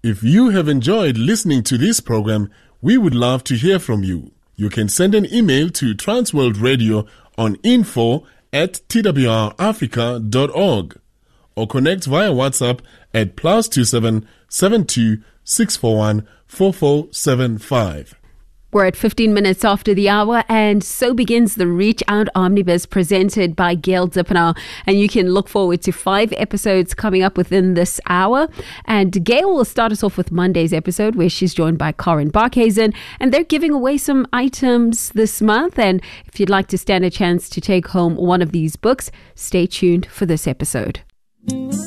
If you have enjoyed listening to this program, we would love to hear from you. You can send an email to Transworld Radio on info@twrafrica.org or connect via WhatsApp at +27 72 641 4475. We're at 15 minutes after the hour, and so begins the Reach Out Omnibus presented by Gail Dippenaar. And you can look forward to 5 episodes coming up within this hour. And Gail will start us off with Monday's episode, where she's joined by Corin Barkhazen. And they're giving away some items this month. And if you'd like to stand a chance to take home one of these books, stay tuned for this episode.